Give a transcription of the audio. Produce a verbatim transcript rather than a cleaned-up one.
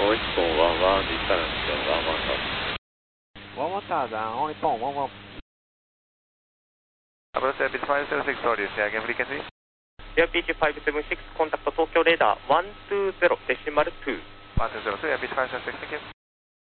Only phone one one, distance one one thousand. One one thousand, only phone one one. Approach Air Pitch five seven six, sorry, say again frequency. Air Pitch five seven six, contact Tokyo radar one two zero decimal two. one two zero two, Air Pitch five seven six, thank you.